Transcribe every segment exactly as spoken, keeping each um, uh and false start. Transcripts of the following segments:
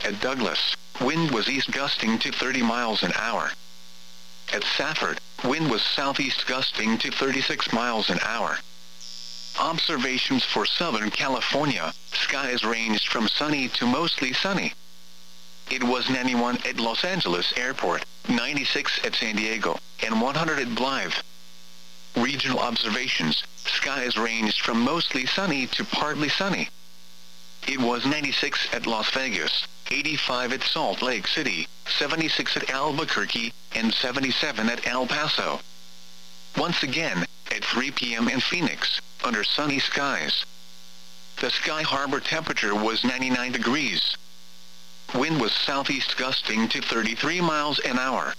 At Douglas, wind was east gusting to thirty miles an hour. At Safford, wind was southeast gusting to thirty-six miles an hour. Observations for Southern California, skies ranged from sunny to mostly sunny. It was ninety-one at Los Angeles Airport, ninety-six at San Diego, and one hundred at Blythe. Regional observations, skies ranged from mostly sunny to partly sunny. It was ninety-six at Las Vegas, eighty-five at Salt Lake City, seventy-six at Albuquerque, and seventy-seven at El Paso. Once again, at three p m in Phoenix, under sunny skies. The Sky Harbor temperature was ninety-nine degrees. Wind was southeast gusting to thirty-three miles an hour.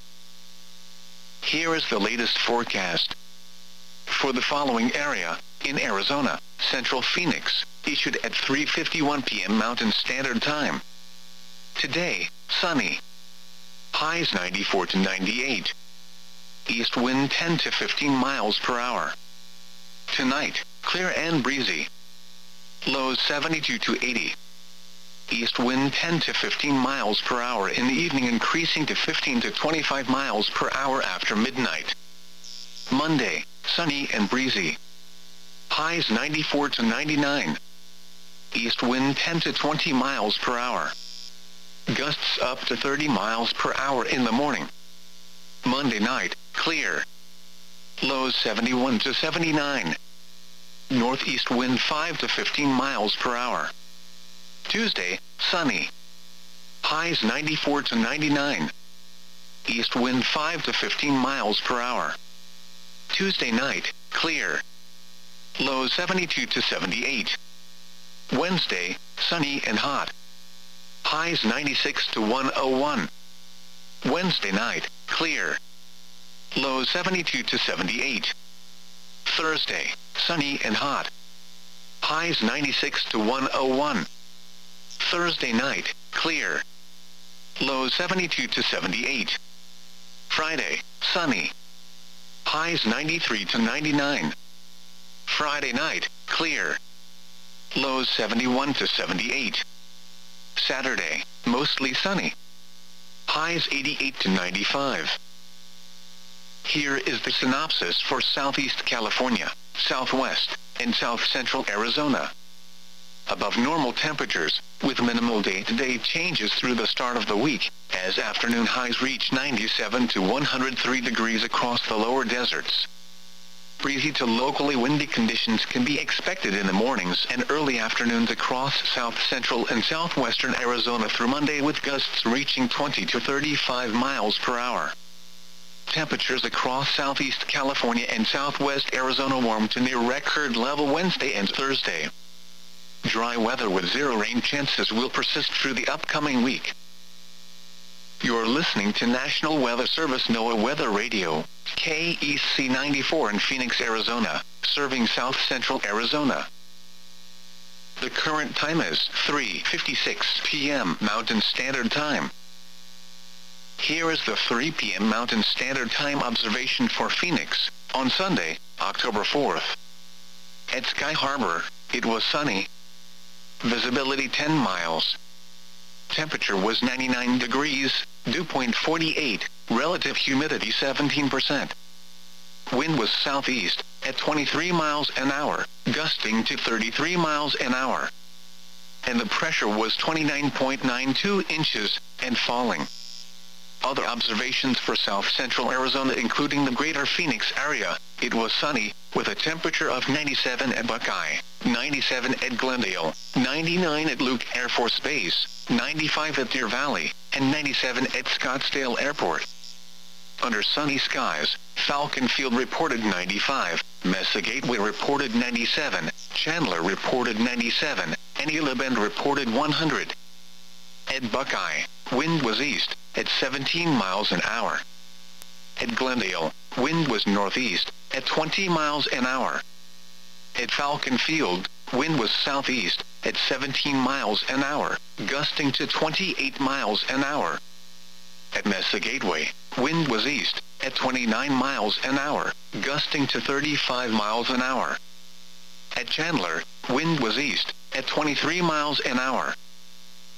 Here is the latest forecast. For the following area, in Arizona, Central Phoenix, issued at three fifty-one p m Mountain Standard Time. Today, sunny. Highs ninety-four to ninety-eight. East wind ten to fifteen miles per hour. Tonight, clear and breezy. Lows seventy-two to eighty. East wind ten to fifteen miles per hour in the evening, increasing to fifteen to twenty-five miles per hour after midnight. Monday, sunny and breezy. Highs ninety-four to ninety-nine. East wind ten to twenty miles per hour. Gusts up to thirty miles per hour in the morning. Monday night, clear. Lows seventy-one to seventy-nine. Northeast wind five to fifteen miles per hour. Tuesday, sunny. Highs ninety-four to ninety-nine. East wind five to fifteen miles per hour. Tuesday night, clear. Lows seventy-two to seventy-eight. Wednesday, sunny and hot. Highs ninety-six to one oh one. Wednesday night, clear. Lows seventy-two to seventy-eight. Thursday, sunny and hot. Highs ninety-six to one oh one. Thursday night, clear. Lows seventy-two to seventy-eight. Friday, sunny. Highs ninety-three to ninety-nine. Friday night, clear. Lows seventy-one to seventy-eight. Saturday, mostly sunny. Highs eighty-eight to ninety-five. Here is the synopsis for Southeast California, Southwest, and South Central Arizona. Above normal temperatures, with minimal day-to-day changes through the start of the week, as afternoon highs reach ninety-seven to one hundred three degrees across the lower deserts. Breezy to locally windy conditions can be expected in the mornings and early afternoons across south central and southwestern Arizona through Monday, with gusts reaching twenty to thirty-five miles per hour. Temperatures across southeast California and southwest Arizona warm to near record level Wednesday and Thursday. Dry weather with zero rain chances will persist through the upcoming week. You're listening to National Weather Service NOAA Weather Radio, K E C ninety-four in Phoenix, Arizona, serving south central Arizona. The current time is three fifty-six p m Mountain Standard Time. Here is the three p m Mountain Standard Time observation for Phoenix, on Sunday, October fourth. At Sky Harbor, it was sunny. Visibility ten miles. Temperature was ninety-nine degrees, dew point forty-eight, relative humidity seventeen percent. Wind was southeast, at twenty-three miles an hour, gusting to thirty-three miles an hour. And the pressure was twenty-nine point nine two inches, and falling. Other observations for south central Arizona, including the greater Phoenix area, it was sunny, with a temperature of ninety-seven at Buckeye, ninety-seven at Glendale, ninety-nine at Luke Air Force Base, ninety-five at Deer Valley, and ninety-seven at Scottsdale Airport. Under sunny skies, Falcon Field reported ninety-five, Mesa Gateway reported ninety-seven, Chandler reported ninety-seven, and Gila Bend reported one hundred. At Buckeye, wind was east, at seventeen miles an hour. At Glendale, wind was northeast, at twenty miles an hour. At Falcon Field, wind was southeast, at seventeen miles an hour, gusting to twenty-eight miles an hour. At Mesa Gateway, wind was east, at twenty-nine miles an hour, gusting to thirty-five miles an hour. At Chandler, wind was east, at twenty-three miles an hour.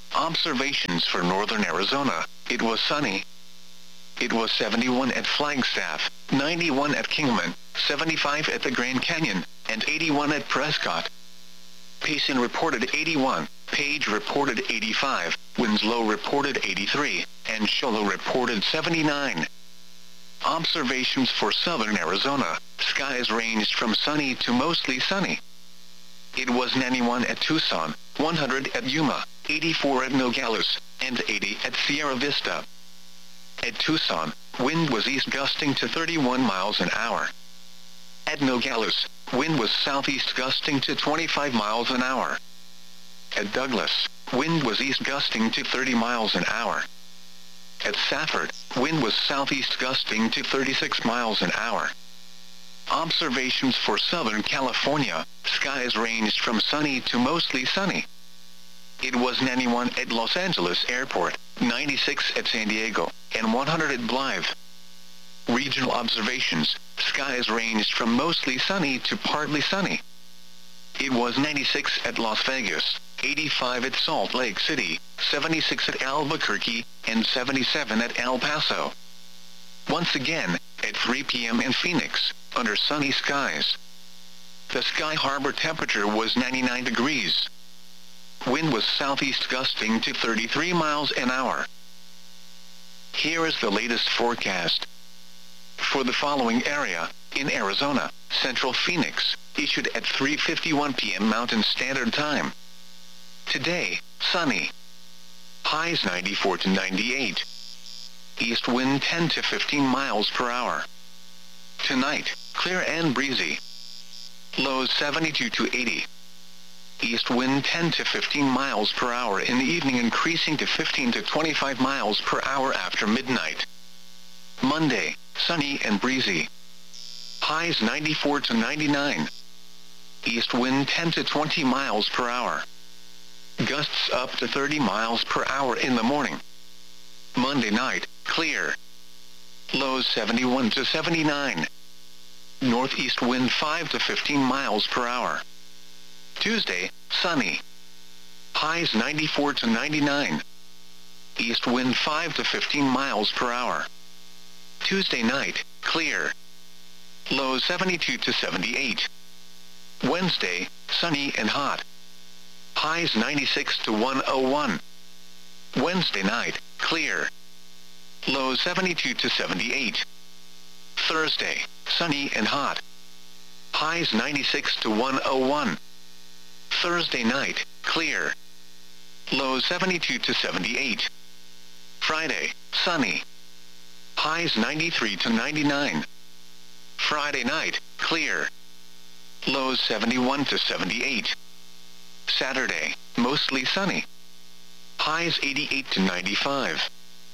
Observations for northern Arizona. It was sunny. It was seventy-one at Flagstaff, ninety-one at Kingman, seventy-five at the Grand Canyon, and eighty-one at Prescott. Payson reported eighty-one, Page reported eighty-five, Winslow reported eighty-three, and Show Low reported seventy-nine. Observations for southern Arizona. Skies ranged from sunny to mostly sunny. It was ninety-one at Tucson, one hundred at Yuma, eighty-four at Nogales, and eighty at Sierra Vista. At Tucson, wind was east gusting to thirty-one miles an hour. At Nogales, wind was southeast gusting to twenty-five miles an hour. At Douglas, wind was east gusting to thirty miles an hour. At Safford, wind was southeast gusting to thirty-six miles an hour. Observations for Southern California. Skies ranged from sunny to mostly sunny. It was ninety-one at Los Angeles Airport, ninety-six at San Diego, and one hundred at Blythe. Regional observations. Skies ranged from mostly sunny to partly sunny. It was ninety-six at Las Vegas, eighty-five at Salt Lake City, seventy-six at Albuquerque, and seventy-seven at El Paso. Once again, at three p m in Phoenix, under sunny skies. The Sky Harbor temperature was ninety-nine degrees. Wind was southeast gusting to thirty-three miles an hour. Here is the latest forecast. For the following area, in Arizona, Central Phoenix, issued at three fifty-one p m Mountain Standard Time. Today, sunny. Highs ninety-four to ninety-eight. East wind ten to fifteen miles per hour. Tonight, clear and breezy. Lows seventy-two to eighty. East wind ten to fifteen miles per hour in the evening, increasing to fifteen to twenty-five miles per hour after midnight. Monday, sunny and breezy. Highs ninety-four to ninety-nine. East wind ten to twenty miles per hour. Gusts up to thirty miles per hour in the morning. Monday night, clear. Lows seventy-one to seventy-nine. Northeast wind five to fifteen miles per hour. Tuesday, sunny. Highs ninety-four to ninety-nine. East wind five to fifteen miles per hour. Tuesday night, clear. Lows seventy-two to seventy-eight. Wednesday, sunny and hot. Highs ninety-six to one oh one. Wednesday night, clear. Lows seventy-two to seventy-eight. Thursday, sunny and hot. Highs ninety-six to one oh one. Thursday night, clear. Lows seventy-two to seventy-eight. Friday, sunny. Highs ninety-three to ninety-nine. Friday night, clear. Lows seventy-one to seventy-eight. Saturday, mostly sunny. Highs eighty-eight to ninety-five.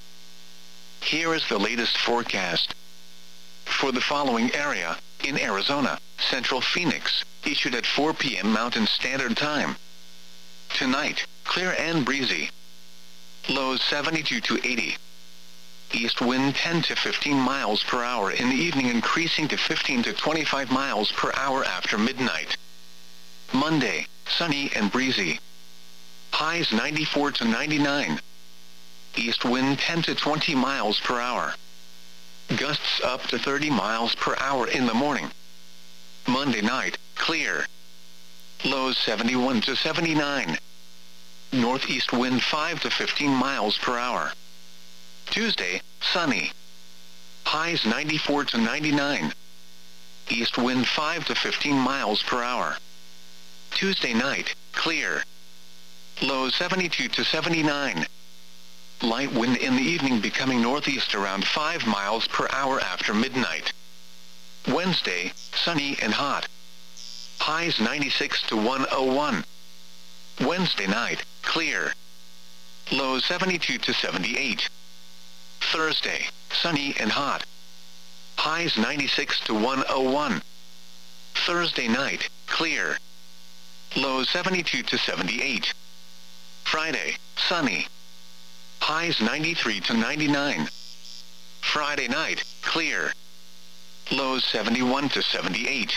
Here is the latest forecast. For the following area, in Arizona, Central Phoenix, issued at four p m Mountain Standard Time. Tonight, clear and breezy. Lows seventy-two to eighty. East wind ten to fifteen miles per hour in the evening, increasing to fifteen to twenty-five miles per hour after midnight. Monday, sunny and breezy. Highs ninety-four to ninety-nine. East wind ten to twenty miles per hour. Gusts up to thirty miles per hour in the morning. Monday night, clear. Lows seventy-one to seventy-nine. Northeast wind five to fifteen miles per hour. Tuesday, sunny. Highs ninety-four to ninety-nine. East wind five to fifteen miles per hour. Tuesday night, clear. Lows seventy-two to seventy-nine. Light wind in the evening, becoming northeast around five miles per hour after midnight. Wednesday, sunny and hot. Highs ninety-six to one oh one. Wednesday night, clear. Lows seventy-two to seventy-eight. Thursday, sunny and hot. Highs ninety-six to one oh one. Thursday night, clear. Lows seventy-two to seventy-eight. Friday, sunny. Highs ninety-three to ninety-nine. Friday night, clear. Lows seventy-one to seventy-eight.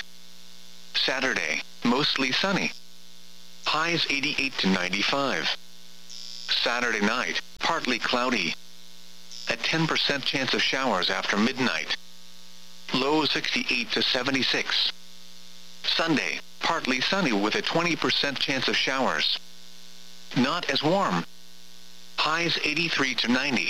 Saturday, mostly sunny. Highs eighty-eight to ninety-five. Saturday night, partly cloudy. A ten percent chance of showers after midnight. Low sixty-eight to seventy-six. Sunday, partly sunny with a twenty percent chance of showers. Not as warm. Highs eighty-three to ninety.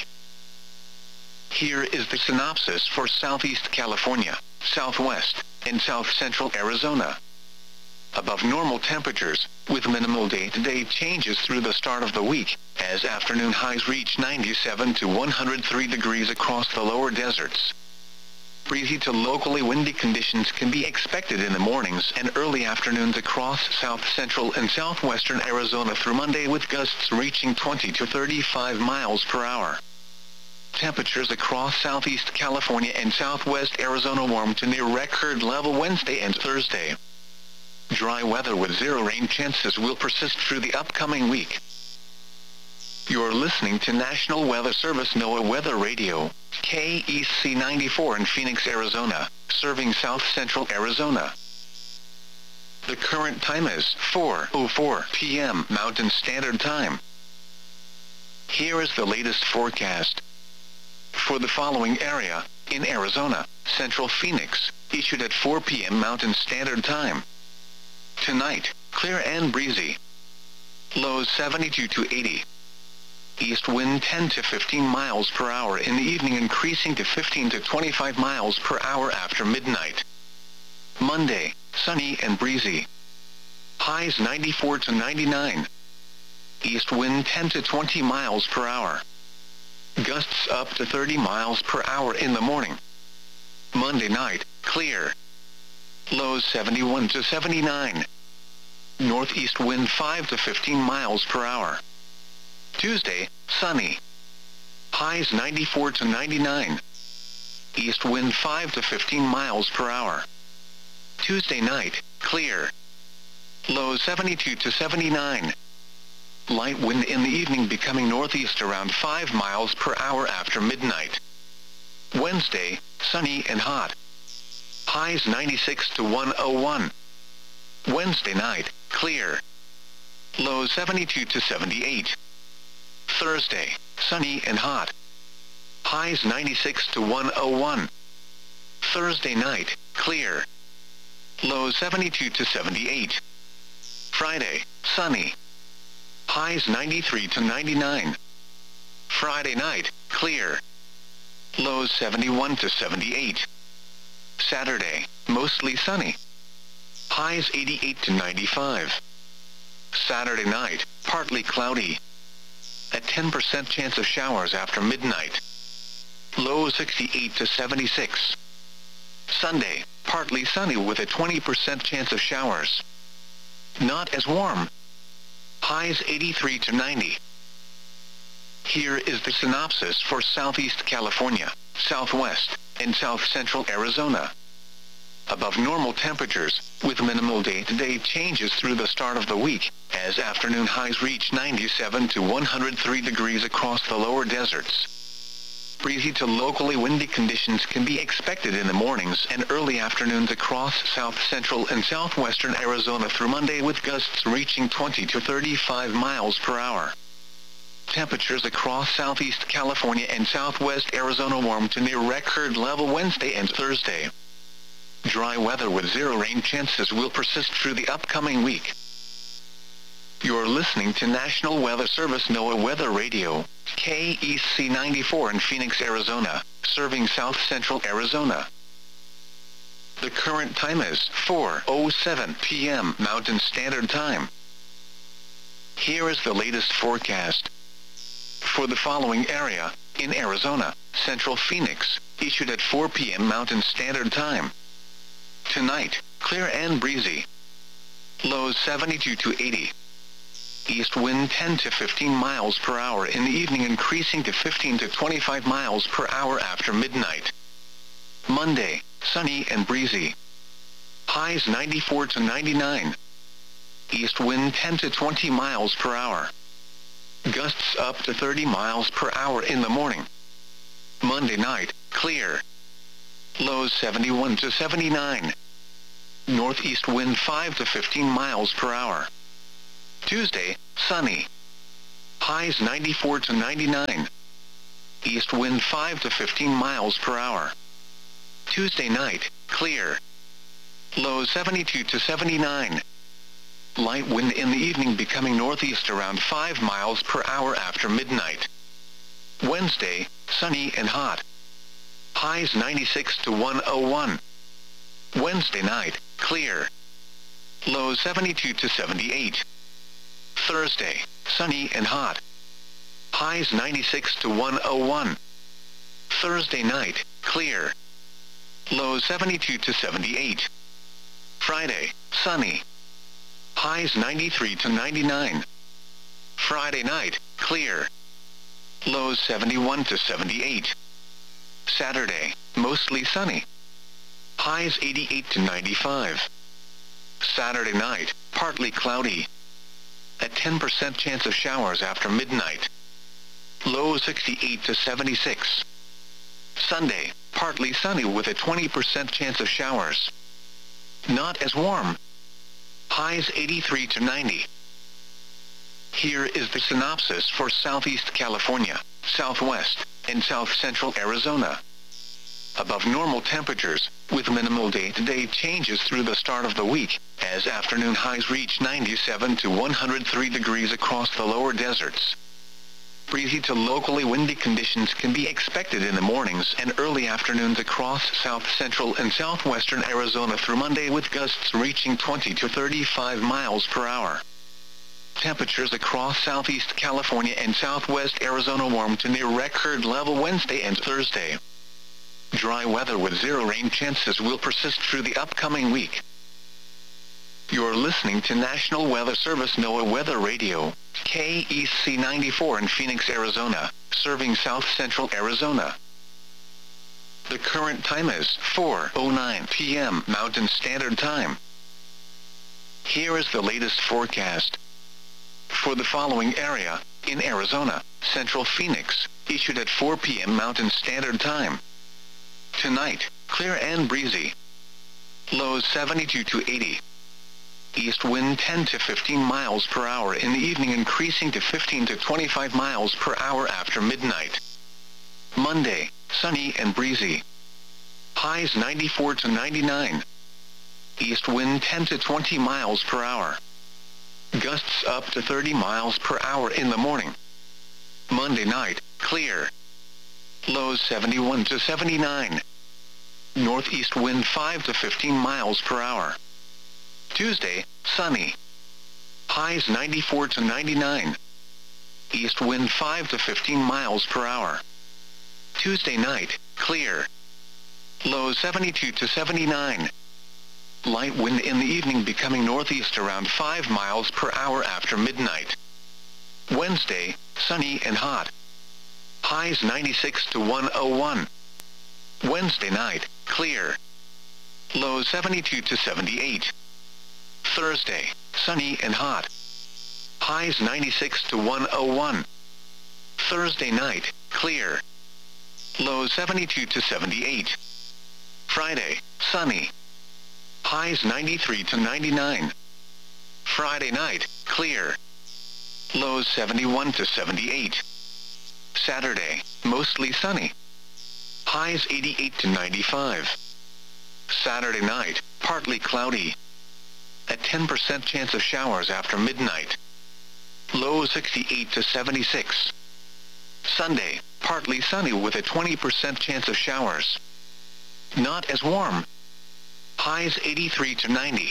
Here is the synopsis for Southeast California, Southwest, and South Central Arizona. Above normal temperatures, with minimal day-to-day changes through the start of the week, as afternoon highs reach ninety-seven to one hundred three degrees across the lower deserts. Breezy to locally windy conditions can be expected in the mornings and early afternoons across south central and southwestern Arizona through Monday, with gusts reaching twenty to thirty-five miles per hour. Temperatures across southeast California and southwest Arizona warm to near record level Wednesday and Thursday. Dry weather with zero rain chances will persist through the upcoming week. You're listening to National Weather Service NOAA Weather Radio, K E C ninety-four in Phoenix, Arizona, serving south central Arizona. The current time is four oh four p m Mountain Standard Time. Here is the latest forecast. For the following area, in Arizona, Central Phoenix, issued at four p m Mountain Standard Time. Tonight, clear and breezy. Lows seventy-two to eighty. East wind ten to fifteen miles per hour in the evening, increasing to fifteen to twenty-five miles per hour after midnight. Monday, sunny and breezy. Highs ninety-four to ninety-nine. East wind ten to twenty miles per hour. Gusts up to thirty miles per hour in the morning. Monday night, clear. Lows seventy-one to seventy-nine. Northeast wind five to fifteen miles per hour. Tuesday, sunny. Highs ninety-four to ninety-nine. East wind five to fifteen miles per hour. Tuesday night, clear. Lows seventy-two to seventy-nine. Light wind in the evening becoming northeast around five miles per hour after midnight. Wednesday, sunny and hot. Highs ninety-six to one oh one. Wednesday night, clear. Lows seventy-two to seventy-eight. Thursday, sunny and hot. Highs ninety-six to one oh one. Thursday night, clear. Lows seventy-two to seventy-eight. Friday, sunny. Highs ninety-three to ninety-nine. Friday night, clear. Lows seventy-one to seventy-eight. Saturday, mostly sunny. Highs eighty-eight to ninety-five. Saturday night, partly cloudy. A ten percent chance of showers after midnight. Low sixty-eight to seventy-six. Sunday, partly sunny with a twenty percent chance of showers. Not as warm. Highs eighty-three to ninety. Here is the synopsis for Southeast California, Southwest, and South Central Arizona. Above normal temperatures, with minimal day-to-day changes through the start of the week, as afternoon highs reach ninety-seven to one hundred three degrees across the lower deserts. Breezy to locally windy conditions can be expected in the mornings and early afternoons across south central and southwestern Arizona through Monday, with gusts reaching twenty to thirty-five miles per hour. Temperatures across southeast California and southwest Arizona warm to near record level Wednesday and Thursday. Dry weather with zero rain chances will persist through the upcoming week. You're listening to National Weather Service NOAA Weather Radio, K E C ninety-four in Phoenix, Arizona, serving south central Arizona. The current time is four oh seven p m Mountain Standard Time. Here is the latest forecast. For the following area, in Arizona, Central Phoenix, issued at four p m Mountain Standard Time. Tonight, clear and breezy. Lows seventy-two to eighty. East wind ten to fifteen miles per hour in the evening, increasing to fifteen to twenty-five miles per hour after midnight. Monday, sunny and breezy. Highs ninety-four to ninety-nine. East wind ten to twenty miles per hour. Gusts up to thirty miles per hour in the morning. Monday night, clear. Lows seventy-one to seventy-nine. Northeast wind five to fifteen miles per hour. Tuesday, sunny. Highs ninety-four to ninety-nine. East wind five to fifteen miles per hour. Tuesday night, clear. Lows seventy-two to seventy-nine. Light wind in the evening becoming northeast around five miles per hour after midnight. Wednesday, sunny and hot. Highs ninety-six to one oh one. Wednesday night, clear. Lows seventy-two to seventy-eight. Thursday, sunny and hot. Highs ninety-six to one oh one. Thursday night, clear. Lows seventy-two to seventy-eight. Friday, sunny. Highs ninety-three to ninety-nine. Friday night, clear. Lows seventy-one to seventy-eight. Saturday, mostly sunny. Highs eighty-eight to ninety-five. Saturday night, partly cloudy. A ten percent chance of showers after midnight. Low sixty-eight to seventy-six. Sunday, partly sunny with a twenty percent chance of showers. Not as warm. Highs eighty-three to ninety. Here is the synopsis for Southeast California, Southwest, and South Central Arizona. Above normal temperatures, with minimal day-to-day changes through the start of the week, as afternoon highs reach ninety-seven to one hundred three degrees across the lower deserts. Breezy to locally windy conditions can be expected in the mornings and early afternoons across south central and southwestern Arizona through Monday, with gusts reaching twenty to thirty-five miles per hour. Temperatures across southeast California and southwest Arizona warm to near record level Wednesday and Thursday. Dry weather with zero rain chances will persist through the upcoming week. You're listening to National Weather Service NOAA Weather Radio, K E C ninety-four in Phoenix, Arizona, serving south central Arizona. The current time is four oh nine p m Mountain Standard Time. Here is the latest forecast. For the following area, in Arizona, Central Phoenix, issued at four p m Mountain Standard Time. Tonight, clear and breezy. Lows seventy-two to eighty. East wind ten to fifteen miles per hour in the evening, increasing to fifteen to twenty-five miles per hour after midnight. Monday, sunny and breezy. Highs ninety-four to ninety-nine. East wind ten to twenty miles per hour. Gusts up to thirty miles per hour in the morning. Monday night, clear. Lows seventy-one to seventy-nine. Northeast wind five to fifteen miles per hour. Tuesday, sunny. Highs ninety-four to ninety-nine. East wind five to fifteen miles per hour. Tuesday night, clear. Lows seventy-two to seventy-nine. Light wind in the evening becoming northeast around five miles per hour after midnight. Wednesday, sunny and hot. Highs ninety-six to one oh one. Wednesday night, clear. Lows seventy-two to seventy-eight. Thursday, sunny and hot. Highs ninety-six to one oh one. Thursday night, clear. Lows seventy-two to seventy-eight. Friday, sunny. Highs ninety-three to ninety-nine. Friday night, clear. Lows seventy-one to seventy-eight. Saturday, mostly sunny. Highs eighty-eight to ninety-five. Saturday night, partly cloudy. A ten percent chance of showers after midnight. Low sixty-eight to seventy-six. Sunday, partly sunny with a twenty percent chance of showers. Not as warm. Highs eighty-three to ninety.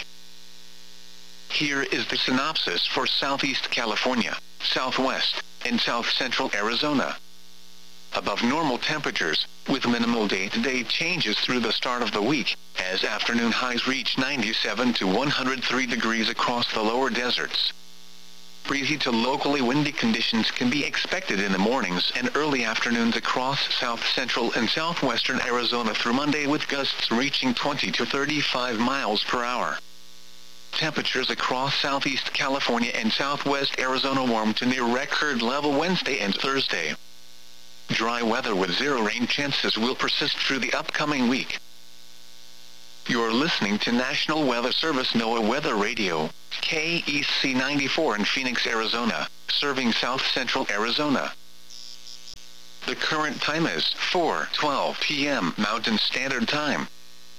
Here is the synopsis for Southeast California, Southwest, and South Central Arizona. Above normal temperatures, with minimal day-to-day changes through the start of the week, as afternoon highs reach ninety-seven to one hundred three degrees across the lower deserts. Breezy to locally windy conditions can be expected in the mornings and early afternoons across south central and southwestern Arizona through Monday, with gusts reaching twenty to thirty-five miles per hour. Temperatures across southeast California and southwest Arizona warm to near record level Wednesday and Thursday. Dry weather with zero rain chances will persist through the upcoming week. You're listening to National Weather Service NOAA Weather Radio, K E C ninety-four in Phoenix, Arizona, serving south-central Arizona. The current time is four twelve p m Mountain Standard Time.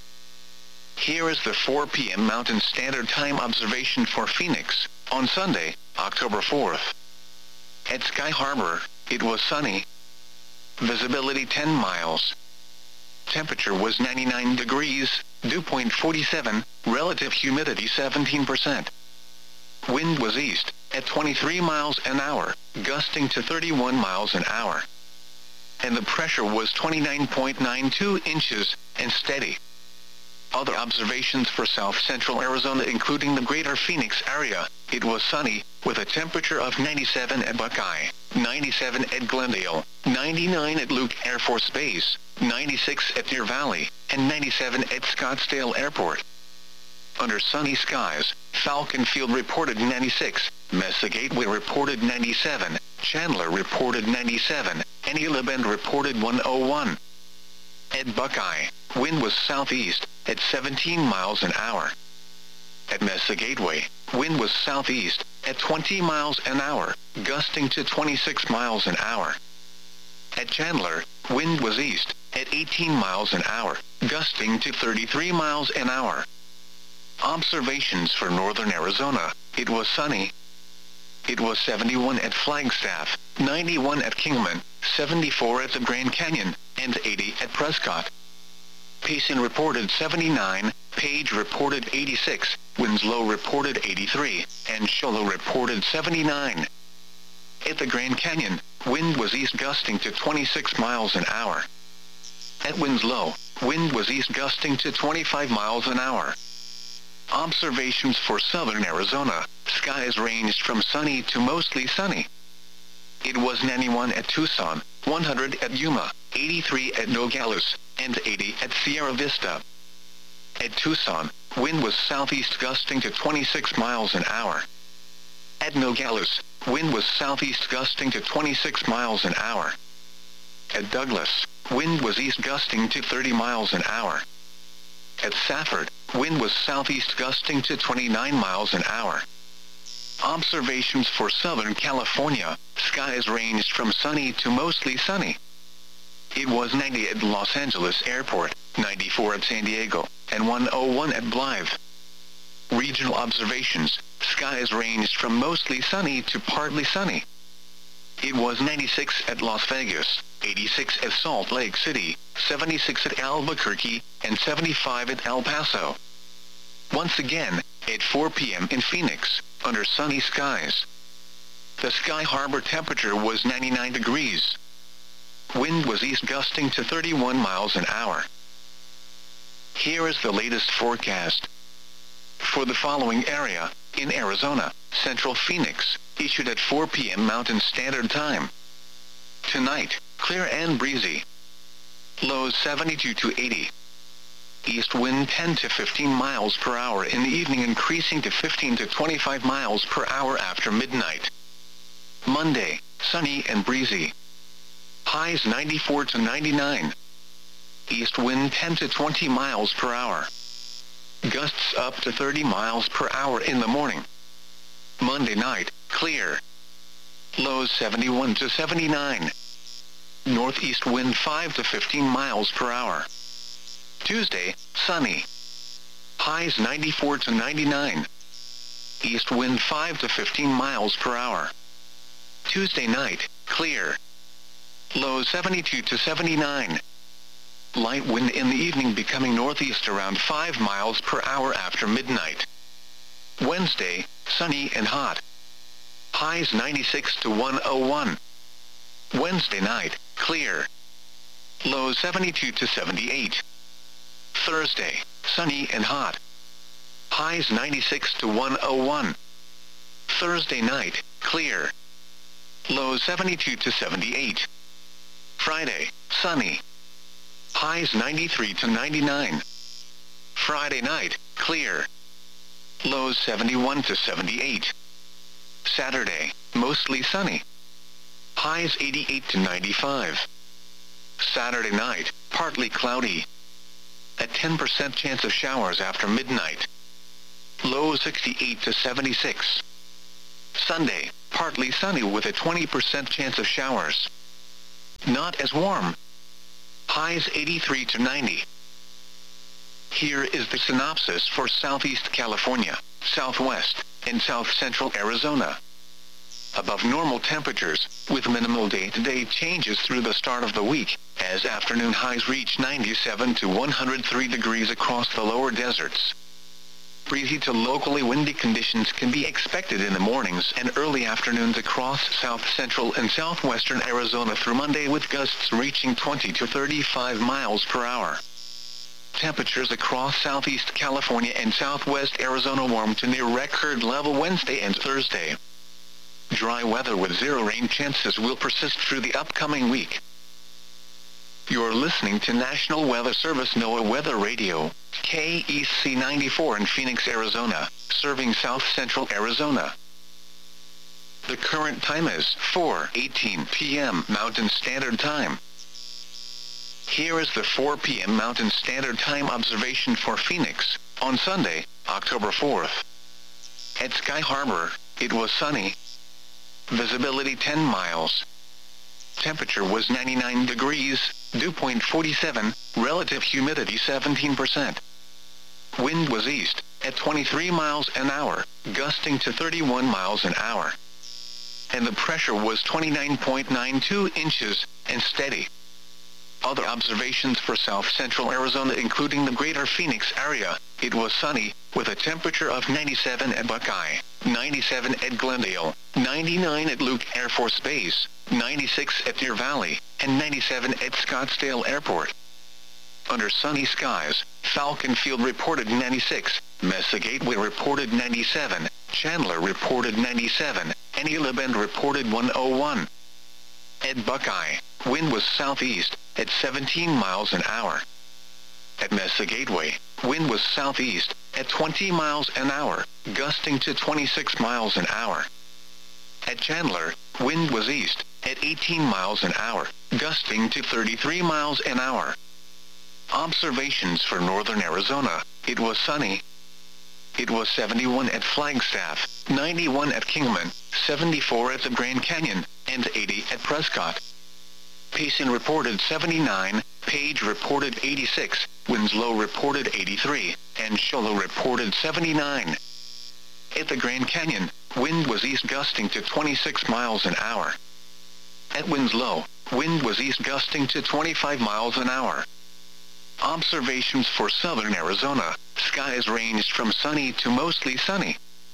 Here is the four p m Mountain Standard Time observation for Phoenix, on Sunday, October fourth. At Sky Harbor, it was sunny. Visibility ten miles. Temperature was ninety-nine degrees, dew point forty-seven, relative humidity seventeen percent. Wind was east, at twenty-three miles an hour, gusting to thirty-one miles an hour. And the pressure was twenty-nine point nine two inches, and steady. Other observations for south-central Arizona including the greater Phoenix area, it was sunny, with a temperature of ninety-seven at Buckeye, ninety-seven at Glendale, ninety-nine at Luke Air Force Base, ninety-six at Deer Valley, and ninety-seven at Scottsdale Airport. Under sunny skies, Falcon Field reported ninety-six, Mesa Gateway reported ninety-seven, Chandler reported ninety-seven, and Gila Bend reported one oh one. At Buckeye, wind was southeast, at seventeen miles an hour. At Mesa Gateway, wind was southeast, at twenty miles an hour, gusting to twenty-six miles an hour. At Chandler, wind was east, at eighteen miles an hour, gusting to thirty-three miles an hour. Observations for northern Arizona, it was sunny. It was seventy-one at Flagstaff, ninety-one at Kingman, seventy-four at the Grand Canyon, and eighty at Prescott. Payson reported seventy-nine, Page reported eighty-six, Winslow reported eighty-three, and Show Low reported seventy-nine. At the Grand Canyon, wind was east gusting to twenty-six miles an hour. At Winslow, wind was east gusting to twenty-five miles an hour. Observations for southern Arizona, skies ranged from sunny to mostly sunny. It was ninety-one at Tucson, one hundred at Yuma, eighty-three at Nogales, and eighty at Sierra Vista. At Tucson, wind was southeast gusting to twenty-six miles an hour. At Nogales, wind was southeast gusting to twenty-six miles an hour. At Douglas, wind was east gusting to thirty miles an hour. At Safford, wind was southeast gusting to twenty-nine miles an hour. Observations for Southern California, skies ranged from sunny to mostly sunny. It was ninety at Los Angeles Airport, ninety-four at San Diego, and one oh one at Blythe. Regional observations, skies ranged from mostly sunny to partly sunny. It was ninety-six at Las Vegas, eighty-six at Salt Lake City, seventy-six at Albuquerque, and seventy-five at El Paso. Once again, at four p m in Phoenix, under sunny skies. The Sky Harbor temperature was ninety-nine degrees. Wind was east gusting to thirty-one miles an hour. Here is the latest forecast. For the following area, in Arizona, Central Phoenix, issued at four p m Mountain Standard Time. Tonight, clear and breezy. Lows seventy-two to eighty. East wind ten to fifteen miles per hour in the evening, increasing to fifteen to twenty-five miles per hour after midnight. Monday, sunny and breezy. Highs ninety-four to ninety-nine. East wind ten to twenty miles per hour. Gusts up to thirty miles per hour in the morning. Monday night, clear. Lows seventy-one to seventy-nine. Northeast wind five to fifteen miles per hour. Tuesday, sunny. Highs ninety-four to ninety-nine. East wind five to fifteen miles per hour. Tuesday night, clear. Lows seventy-two to seventy-nine. Light wind in the evening becoming northeast around five miles per hour after midnight. Wednesday, sunny and hot. Highs ninety-six to one oh one. Wednesday night, clear. Lows seventy-two to seventy-eight. Thursday, sunny and hot. Highs ninety-six to one oh one. Thursday night, clear. Lows seventy-two to seventy-eight. Friday, sunny. Highs ninety-three to ninety-nine. Friday night, clear. Lows seventy-one to seventy-eight. Saturday, mostly sunny. Highs eighty-eight to ninety-five. Saturday night, partly cloudy. A ten percent chance of showers after midnight. Low sixty-eight to seventy-six. Sunday, partly sunny with a twenty percent chance of showers. Not as warm. Highs eighty-three to ninety. Here is the synopsis for Southeast California, Southwest, and South Central Arizona. Above normal temperatures, with minimal day-to-day changes through the start of the week, as afternoon highs reach ninety-seven to one hundred three degrees across the lower deserts. Breezy to locally windy conditions can be expected in the mornings and early afternoons across south central and southwestern Arizona through Monday, with gusts reaching twenty to thirty-five miles per hour. Temperatures across southeast California and southwest Arizona warm to near record level Wednesday and Thursday. Dry weather with zero rain chances will persist through the upcoming week. You're listening to National Weather Service NOAA Weather Radio, K E C ninety-four in Phoenix, Arizona, serving south central Arizona. The current time is four eighteen p m Mountain Standard Time. Here is the four p m Mountain Standard Time observation for Phoenix, on Sunday, October fourth. At Sky Harbor, it was sunny. Visibility ten miles. Temperature was ninety-nine degrees, dew point forty-seven, relative humidity seventeen percent. Wind was east, at twenty-three miles an hour, gusting to thirty-one miles an hour. And the pressure was twenty-nine point nine two inches, and steady. Other observations for south central Arizona, including the greater Phoenix area, it was sunny, with a temperature of ninety-seven at Buckeye, ninety-seven at Glendale, ninety-nine at Luke Air Force Base, ninety-six at Deer Valley, and ninety-seven at Scottsdale Airport. Under sunny skies, Falcon Field reported ninety-six, Mesa Gateway reported ninety-seven, Chandler reported ninety-seven, and Gila Bend reported one oh one. At Buckeye, wind was southeast, at seventeen miles an hour. At Mesa Gateway, wind was southeast, at twenty miles an hour, gusting to twenty-six miles an hour. At Chandler, wind was east, at eighteen miles an hour, gusting to thirty-three miles an hour. Observations for northern Arizona, it was sunny. It was seventy-one at Flagstaff, ninety-one at Kingman, seventy-four at the Grand Canyon, and eighty at Prescott. Payson reported seventy-nine, Page reported eighty-six, Winslow reported eighty-three, and Show Low reported seventy-nine. At the Grand Canyon, wind was east gusting to twenty-six miles an hour. At Winslow, wind was east gusting to twenty-five miles an hour. Observations for southern Arizona, skies ranged from sunny to mostly sunny.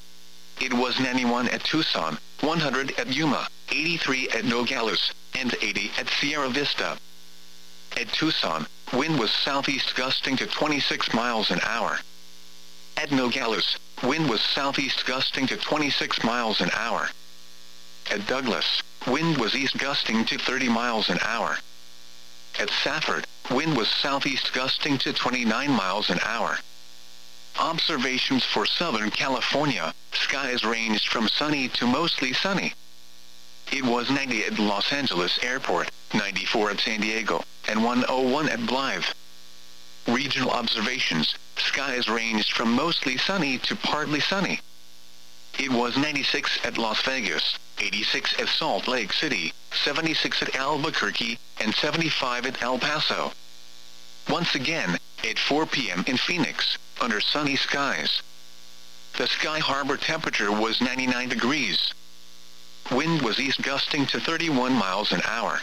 It was ninety-one at Tucson, one hundred at Yuma, eighty-three at Nogales, and eighty at Sierra Vista. At Tucson, wind was southeast gusting to twenty-six miles an hour. At Nogales, wind was southeast gusting to twenty-six miles an hour. At Douglas, wind was east gusting to thirty miles an hour. At Safford, wind was southeast gusting to twenty-nine miles an hour. Observations for southern California, skies ranged from sunny to mostly sunny. It was ninety at Los Angeles Airport, ninety-four at San Diego, and one oh one at Blythe. Regional observations, skies ranged from mostly sunny to partly sunny. It was ninety-six at Las Vegas, eighty-six at Salt Lake City, seventy-six at Albuquerque, and seventy-five at El Paso. Once again, at four p m in Phoenix, under sunny skies. The Sky Harbor temperature was ninety-nine degrees. Wind was east gusting to thirty-one miles an hour.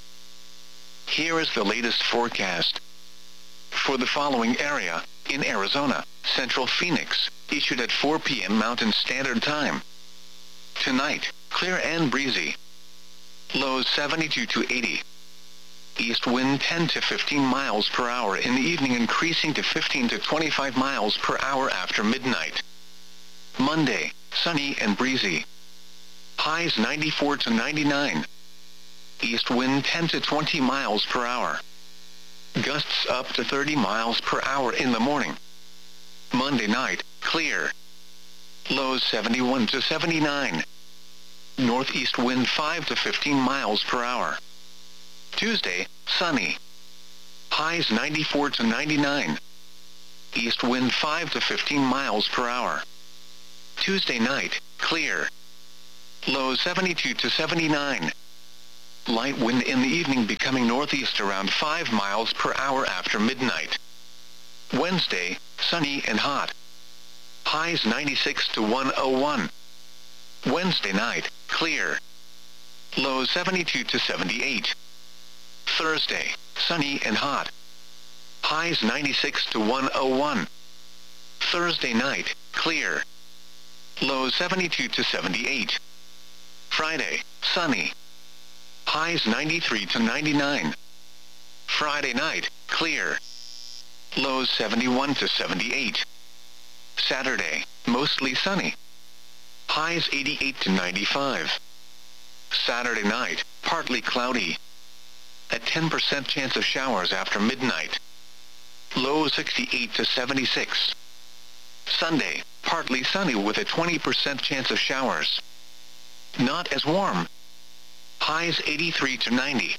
Here is the latest forecast. For the following area, in Arizona, Central Phoenix, issued at four p m Mountain Standard Time. Tonight, clear and breezy. Lows seventy-two to eighty. East wind ten to fifteen miles per hour in the evening, increasing to fifteen to twenty-five miles per hour after midnight. Monday, sunny and breezy. Highs ninety-four to ninety-nine. East wind ten to twenty miles per hour. Gusts up to thirty miles per hour in the morning. Monday night, clear. Lows seventy-one to seventy-nine. Northeast wind five to fifteen miles per hour. Tuesday, sunny. Highs ninety-four to ninety-nine. East wind five to fifteen miles per hour. Tuesday night, clear. Low seventy-two to seventy-nine. Light wind in the evening becoming northeast around five miles per hour after midnight. Wednesday, sunny and hot. Highs ninety-six to one oh one. Wednesday night, clear. Low seventy-two to seventy-eight. Thursday, sunny and hot. Highs ninety-six to one oh one. Thursday night, clear. Low seventy-two to seventy-eight. Friday, sunny. Highs ninety-three to ninety-nine. Friday night, clear. Lows seventy-one to seventy-eight. Saturday, mostly sunny. Highs eighty-eight to ninety-five. Saturday night, partly cloudy. A ten percent chance of showers after midnight. Low sixty-eight to seventy-six. Sunday, partly sunny with a twenty percent chance of showers. Not as warm. Highs eighty-three to ninety.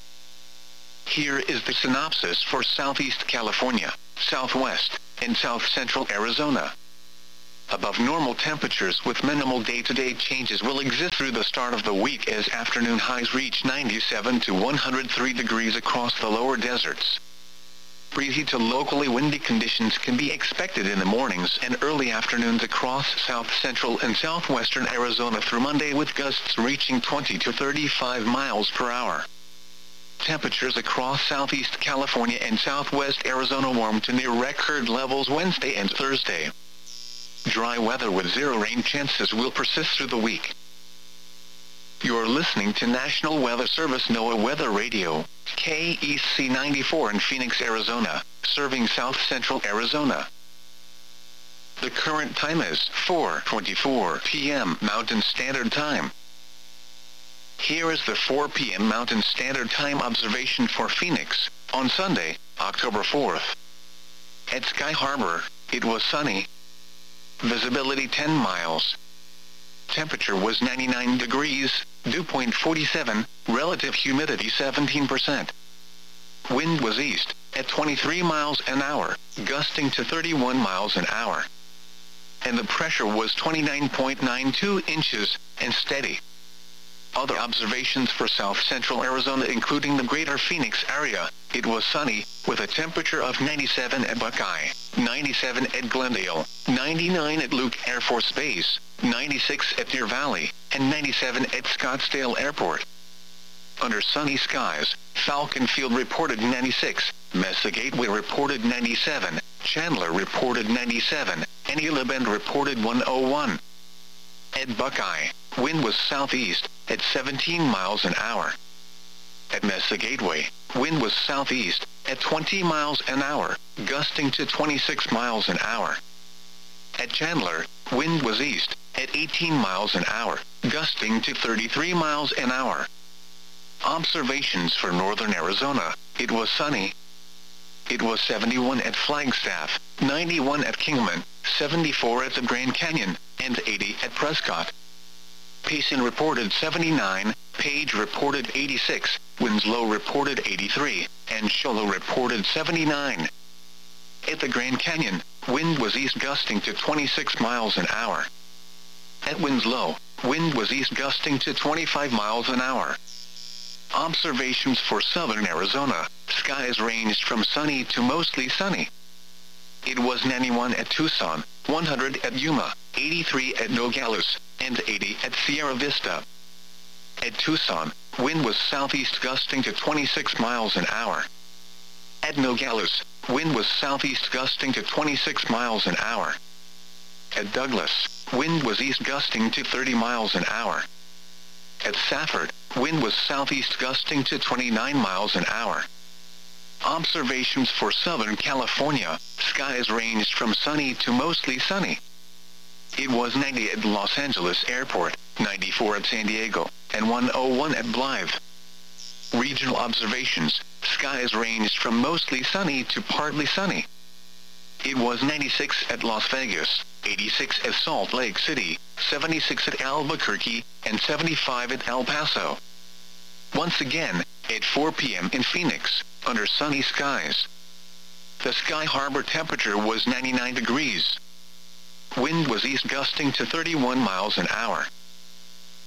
Here is the synopsis for Southeast California, Southwest, and South Central Arizona. Above normal temperatures with minimal day-to-day changes will exist through the start of the week as afternoon highs reach ninety-seven to one hundred three degrees across the lower deserts. Breezy to locally windy conditions can be expected in the mornings and early afternoons across south central and southwestern Arizona through Monday with gusts reaching twenty to thirty-five miles per hour. Temperatures across southeast California and southwest Arizona warm to near record levels Wednesday and Thursday. Dry weather with zero rain chances will persist through the week. You're listening to National Weather Service NOAA Weather Radio, K E C ninety-four in Phoenix, Arizona, serving south central Arizona. The current time is four twenty-four p m Mountain Standard Time. Here is the four p m Mountain Standard Time observation for Phoenix, on Sunday, October fourth. At Sky Harbor, it was sunny. Visibility ten miles. Temperature was ninety-nine degrees, dew point forty-seven, relative humidity seventeen percent. Wind was east, at twenty-three miles an hour, gusting to thirty-one miles an hour. And the pressure was twenty-nine point nine two inches, and steady. Other observations for south central Arizona including the greater Phoenix area, it was sunny, with a temperature of ninety-seven at Buckeye, ninety-seven at Glendale, ninety-nine at Luke Air Force Base, ninety-six at Deer Valley, and ninety-seven at Scottsdale Airport. Under sunny skies, Falcon Field reported ninety-six, Mesa Gateway reported ninety-seven, Chandler reported ninety-seven, and Gila Bend reported one oh one. At Buckeye, wind was southeast, at seventeen miles an hour. At Mesa Gateway, wind was southeast, at twenty miles an hour, gusting to twenty-six miles an hour. At Chandler, wind was east, at eighteen miles an hour, gusting to thirty-three miles an hour. Observations for northern Arizona, it was sunny. It was seventy-one at Flagstaff, ninety-one at Kingman, seventy-four at the Grand Canyon, and eighty at Prescott. Payson reported seventy-nine, Page reported eighty-six, Winslow reported eighty-three, and Show Low reported seventy-nine. At the Grand Canyon, wind was east gusting to twenty-six miles an hour. At Winslow, wind was east gusting to twenty-five miles an hour. Observations for southern Arizona, skies ranged from sunny to mostly sunny. It was ninety-one at Tucson, one hundred at Yuma, eighty-three at Nogales, and eighty at Sierra Vista. At Tucson, wind was southeast gusting to twenty-six miles an hour. At Nogales, wind was southeast gusting to twenty-six miles an hour. At Douglas, wind was east gusting to thirty miles an hour. At Safford, wind was southeast gusting to twenty-nine miles an hour. Observations for Southern California, skies ranged from sunny to mostly sunny. It was ninety at Los Angeles Airport, ninety-four at San Diego, and one oh one at Blythe. Regional observations, skies ranged from mostly sunny to partly sunny. It was ninety-six at Las Vegas, eighty-six at Salt Lake City, seventy-six at Albuquerque, and seventy-five at El Paso. Once again, at four p m in Phoenix, under sunny skies. The Sky Harbor temperature was ninety-nine degrees. Wind was east gusting to thirty-one miles an hour.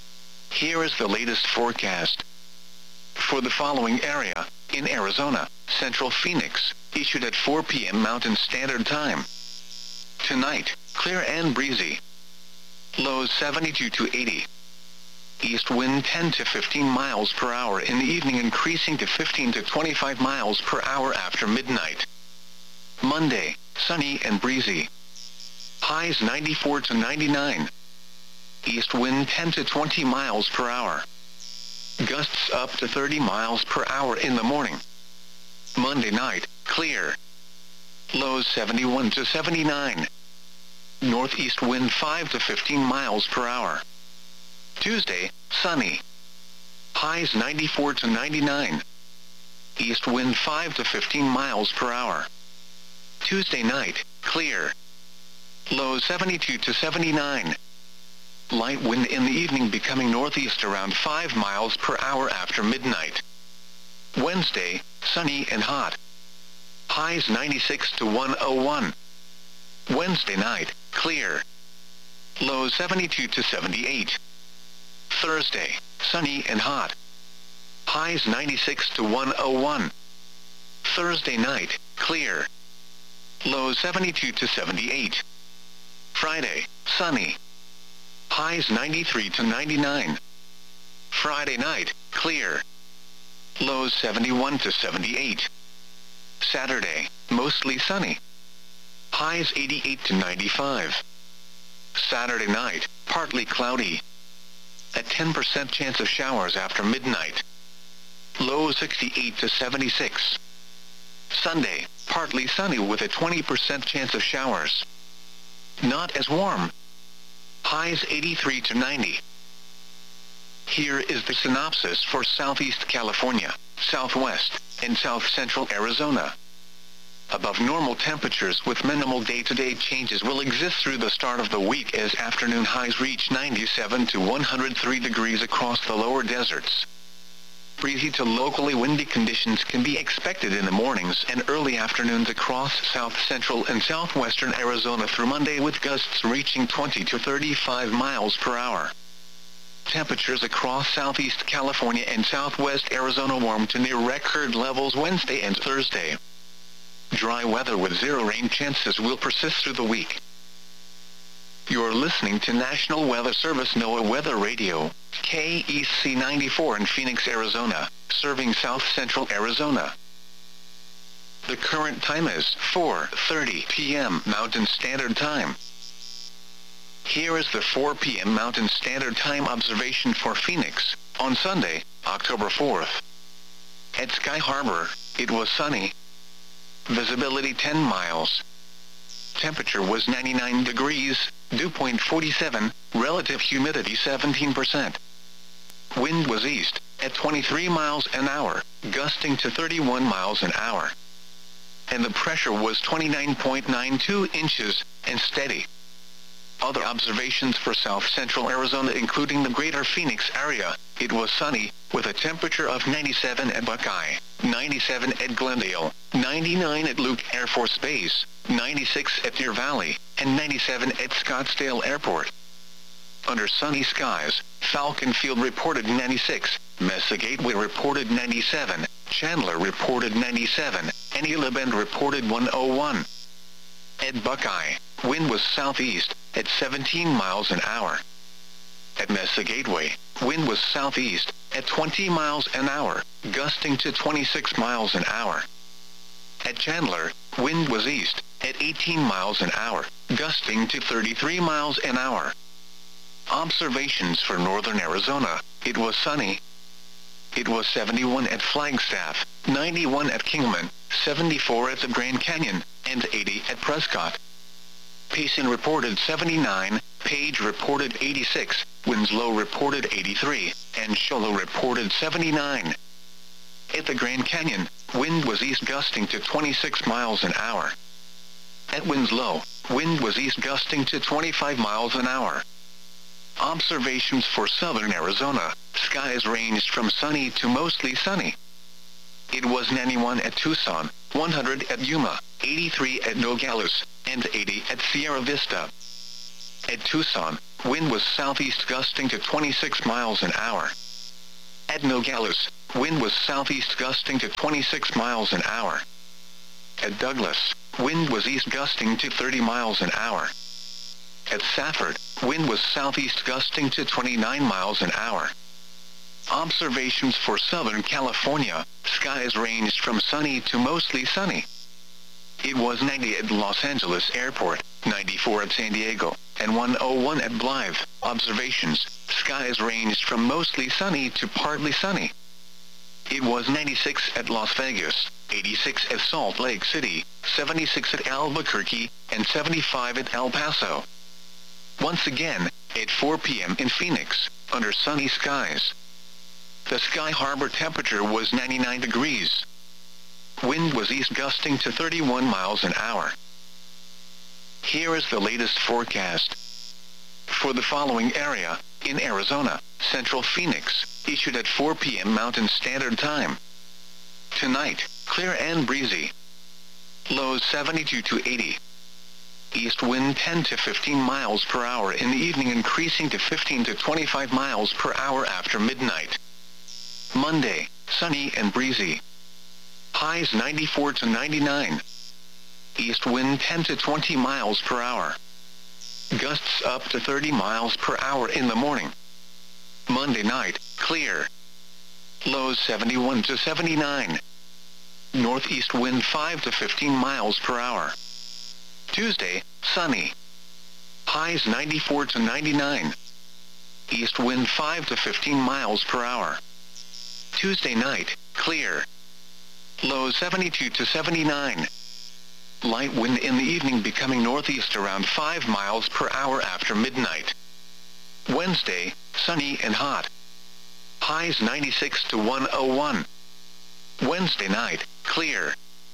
Here is the latest forecast. For the following area, in Arizona, Central Phoenix, issued at four p m Mountain Standard Time. Tonight, clear and breezy. Lows seventy-two to eighty. East wind ten to fifteen miles per hour in the evening, increasing to fifteen to twenty-five miles per hour after midnight. Monday, sunny and breezy. Highs ninety-four to ninety-nine. East wind ten to twenty miles per hour. Gusts up to thirty miles per hour in the morning. Monday night, clear. Lows seventy-one to seventy-nine. Northeast wind five to fifteen miles per hour. Tuesday, sunny. Highs ninety-four to ninety-nine. East wind five to fifteen miles per hour. Tuesday night, clear. Lows seventy-two to seventy-nine. Light wind in the evening, becoming northeast around five miles per hour after midnight. Wednesday, sunny and hot. Highs ninety-six to one oh one. Wednesday night, clear. Lows seventy-two to seventy-eight. Thursday, sunny and hot. Highs ninety-six to one oh one. Thursday night, clear. Lows seventy-two to seventy-eight. Friday, sunny. Highs ninety-three to ninety-nine. Friday night, clear. Lows seventy-one to seventy-eight. Saturday, mostly sunny. Highs eighty-eight to ninety-five. Saturday night, partly cloudy. A ten percent chance of showers after midnight. Lows sixty-eight to seventy-six. Sunday, partly sunny with a twenty percent chance of showers. Not as warm. Highs eighty-three to ninety. Here is the synopsis for Southeast California, Southwest, and South Central Arizona. Above normal temperatures with minimal day-to-day changes will exist through the start of the week as afternoon highs reach ninety-seven to one hundred three degrees across the lower deserts. Breezy to locally windy conditions can be expected in the mornings and early afternoons across south central and southwestern Arizona through Monday, with gusts reaching twenty to thirty-five miles per hour. Temperatures across southeast California and southwest Arizona warm to near record levels Wednesday and Thursday. Dry weather with zero rain chances will persist through the week. You're listening to National Weather Service NOAA Weather Radio, K E C ninety-four in Phoenix, Arizona, serving south central Arizona. The current time is four thirty p m Mountain Standard Time. Here is the four p m Mountain Standard Time observation for Phoenix, on Sunday, October fourth. At Sky Harbor, it was sunny. Visibility ten miles. Temperature was ninety-nine degrees, dew point forty-seven, relative humidity seventeen percent. Wind was east, at twenty-three miles an hour, gusting to thirty-one miles an hour. And the pressure was twenty-nine point nine two inches, and steady. Other observations for south central Arizona, including the greater Phoenix area, it was sunny, with a temperature of ninety-seven at Buckeye, ninety-seven at Glendale, ninety-nine at Luke Air Force Base, ninety-six at Deer Valley, and ninety-seven at Scottsdale Airport. Under sunny skies, Falcon Field reported ninety-six, Mesa Gateway reported ninety-seven, Chandler reported ninety-seven, and Gila Bend reported one oh one. At Buckeye, wind was southeast, at seventeen miles an hour. At Mesa Gateway, wind was southeast, at twenty miles an hour, gusting to twenty-six miles an hour. At Chandler, wind was east, at eighteen miles an hour, gusting to thirty-three miles an hour. Observations for northern Arizona, it was sunny. It was seventy-one at Flagstaff, ninety-one at Kingman, seventy-four at the Grand Canyon, and eighty at Prescott. Payson reported seventy-nine, Page reported eighty-six, Winslow reported eighty-three, and Show Low reported seventy-nine. At the Grand Canyon, wind was east gusting to twenty-six miles an hour. At Winslow, wind was east gusting to twenty-five miles an hour. Observations for southern Arizona, skies ranged from sunny to mostly sunny. It was ninety-one at Tucson, one hundred at Yuma, eighty-three at Nogales, and eighty at Sierra Vista. At Tucson, wind was southeast gusting to twenty-six miles an hour. At Nogales, wind was southeast gusting to twenty-six miles an hour. At Douglas, wind was east gusting to thirty miles an hour. At Safford, wind was southeast gusting to twenty-nine miles an hour. Observations for Southern California, skies ranged from sunny to mostly sunny. It was ninety at Los Angeles Airport, ninety-four at San Diego, and one oh one at Blythe. Observations, skies ranged from mostly sunny to partly sunny. It was ninety-six at Las Vegas, eighty-six at Salt Lake City, seventy-six at Albuquerque, and seventy-five at El Paso. Once again, at four p m in Phoenix, under sunny skies. The Sky Harbor temperature was ninety-nine degrees. Wind was east gusting to thirty-one miles an hour. Here is the latest forecast. For the following area, in Arizona, Central Phoenix, issued at four p m Mountain Standard Time. Tonight, clear and breezy. Lows seventy-two to eighty. East wind ten to fifteen miles per hour in the evening, increasing to fifteen to twenty-five miles per hour after midnight. Monday, sunny and breezy. Highs ninety-four to ninety-nine. East wind ten to twenty miles per hour. Gusts up to thirty miles per hour in the morning. Monday night, clear. Lows seventy-one to seventy-nine. Northeast wind five to fifteen miles per hour. Tuesday, sunny. Highs ninety-four to ninety-nine. East wind five to fifteen miles per hour. Tuesday night, clear. Lows seventy-two to seventy-nine. Light wind in the evening, becoming northeast around five miles per hour after midnight. Wednesday, sunny and hot. Highs ninety-six to one oh one. Wednesday night, clear.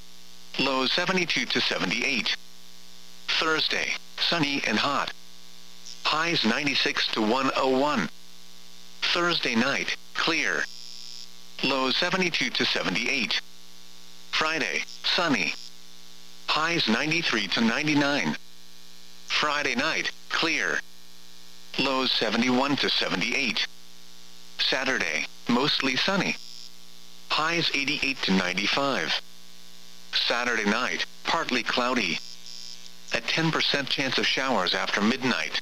Lows seventy-two to seventy-eight. Thursday, sunny and hot. Highs ninety-six to one oh one. Thursday night, clear. Lows seventy-two to seventy-eight. Friday, sunny. Highs ninety-three to ninety-nine. Friday night, clear. Lows seventy-one to seventy-eight. Saturday, mostly sunny. Highs eighty-eight to ninety-five. Saturday night, partly cloudy. A ten percent chance of showers after midnight.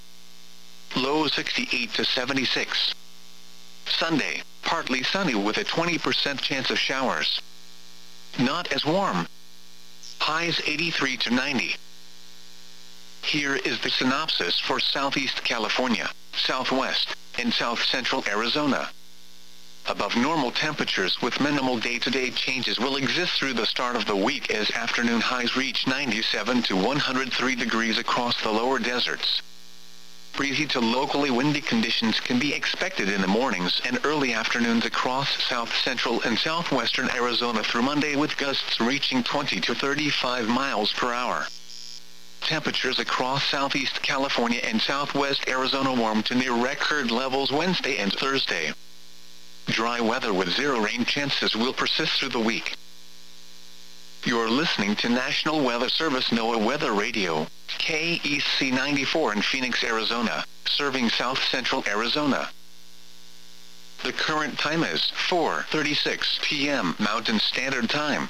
Lows sixty-eight to seventy-six. Sunday, partly sunny with a twenty percent chance of showers. Not as warm. Highs eighty-three to ninety. Here is the synopsis for Southeast California, Southwest, and South Central Arizona. Above normal temperatures with minimal day-to-day changes will exist through the start of the week as afternoon highs reach ninety-seven to one hundred three degrees across the lower deserts. Breezy to locally windy conditions can be expected in the mornings and early afternoons across south central and southwestern Arizona through Monday, with gusts reaching twenty to thirty-five miles per hour. Temperatures across southeast California and southwest Arizona warm to near record levels Wednesday and Thursday. Dry weather with zero rain chances will persist through the week. You're listening to National Weather Service NOAA Weather Radio, K E C ninety-four in Phoenix, Arizona, serving south central Arizona. The current time is four thirty-six p m Mountain Standard Time.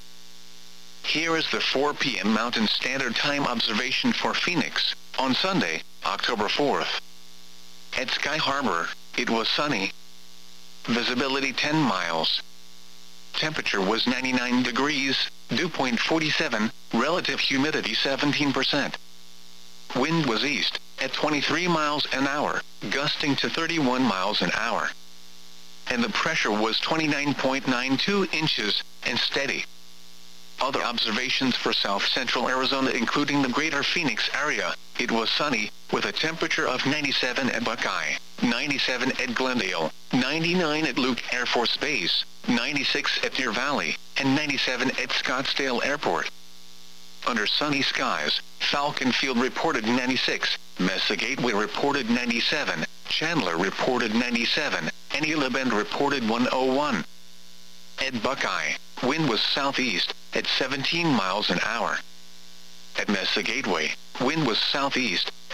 Here is the four p m Mountain Standard Time observation for Phoenix, on Sunday, October fourth. At Sky Harbor, it was sunny. Visibility ten miles. Temperature was ninety-nine degrees, dew point forty-seven, relative humidity seventeen percent. Wind was east, at twenty-three miles an hour, gusting to thirty-one miles an hour. And the pressure was twenty-nine point nine two inches, and steady. Other observations for south central Arizona, including the greater Phoenix area, it was sunny, with a temperature of ninety-seven at Buckeye, ninety-seven at Glendale, ninety-nine at Luke Air Force Base, ninety-six at Deer Valley, and ninety-seven at Scottsdale Airport. Under sunny skies, Falcon Field reported ninety-six, Mesa Gateway reported ninety-seven, Chandler reported ninety-seven, and Gila Bend reported one oh one. At Buckeye, wind was southeast, at seventeen miles an hour. At Mesa Gateway, wind was southeast,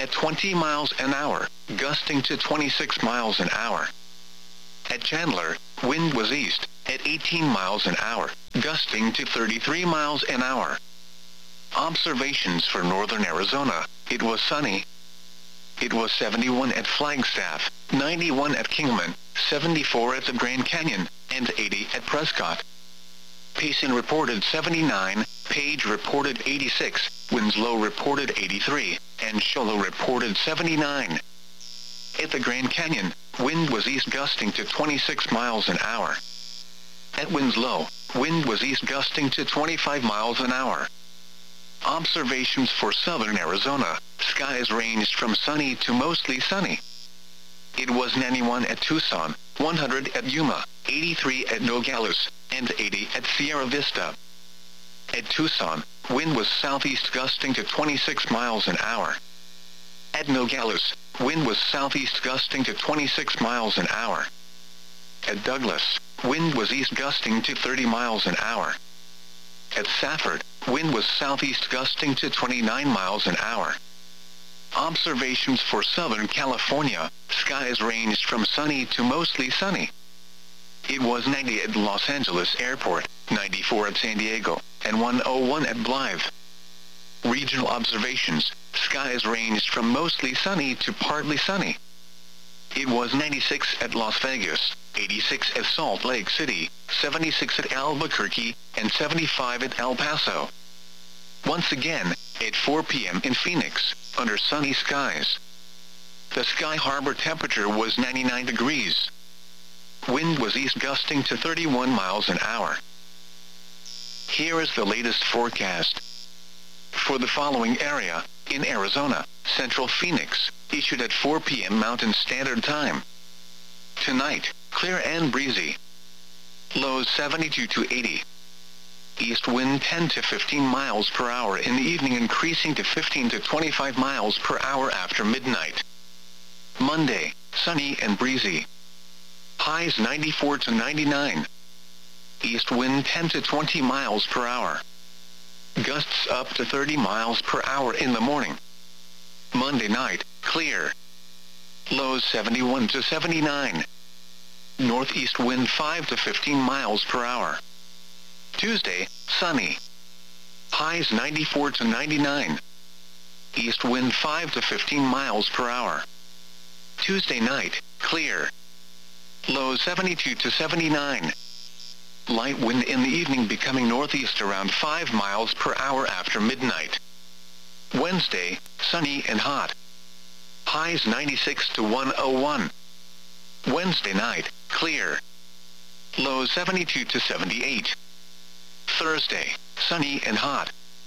at twenty miles an hour, gusting to twenty-six miles an hour. At Chandler, wind was east, at eighteen miles an hour, gusting to thirty-three miles an hour. Observations for northern Arizona: it was sunny. It was seventy-one at Flagstaff, ninety-one at Kingman, seventy-four at the Grand Canyon, and eighty at Prescott. Payson reported seventy-nine, Page reported eighty-six, Winslow reported eighty-three, and Show Low reported seventy-nine. At the Grand Canyon, wind was east gusting to twenty-six miles an hour. At Winslow, wind was east gusting to twenty-five miles an hour. Observations for southern Arizona: skies ranged from sunny to mostly sunny. It was ninety-one at Tucson, one hundred at Yuma, eighty-three at Nogales, and eighty at Sierra Vista. At Tucson, wind was southeast gusting to twenty-six miles an hour. At Nogales, wind was southeast gusting to twenty-six miles an hour. At Douglas, wind was east gusting to thirty miles an hour. At Safford, wind was southeast gusting to twenty-nine miles an hour. Observations for Southern California: skies ranged from sunny to mostly sunny. It was ninety at Los Angeles Airport, ninety-four at San Diego, and one oh one at Blythe. Regional observations: skies ranged from mostly sunny to partly sunny. It was ninety-six at Las Vegas, eighty-six at Salt Lake City, seventy-six at Albuquerque, and seventy-five at El Paso. Once again, at four p m in Phoenix, under sunny skies. The Sky Harbor temperature was ninety-nine degrees. Wind was east gusting to thirty-one miles an hour. Here is the latest forecast. For the following area, in Arizona, Central Phoenix, issued at four p m Mountain Standard Time. Tonight, clear and breezy. Lows seventy-two to eighty. East wind ten to fifteen miles per hour in the evening, increasing to fifteen to twenty-five miles per hour after midnight. Monday, sunny and breezy. Highs ninety-four to ninety-nine. East wind ten to twenty miles per hour. Gusts up to thirty miles per hour in the morning. Monday night, clear. Lows seventy-one to seventy-nine. Northeast wind five to fifteen miles per hour. Tuesday, sunny. Highs ninety-four to ninety-nine. East wind five to fifteen miles per hour. Tuesday night, clear. Lows seventy-two to seventy-nine. Light wind in the evening, becoming northeast around five miles per hour after midnight. Wednesday, sunny and hot. Highs ninety-six to one oh one. Wednesday night, clear. Lows seventy-two to seventy-eight. Thursday, sunny and hot.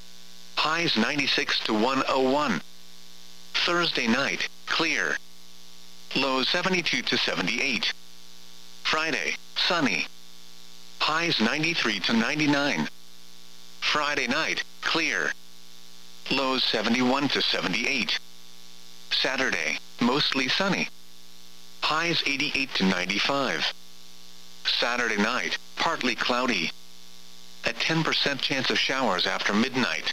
Highs ninety-six to one oh one. Thursday night, clear. Lows seventy-two to seventy-eight. Friday, sunny. Highs ninety-three to ninety-nine. Friday night, clear. Lows seventy-one to seventy-eight. Saturday, mostly sunny. Highs eighty-eight to ninety-five. Saturday night, partly cloudy. A ten percent chance of showers after midnight.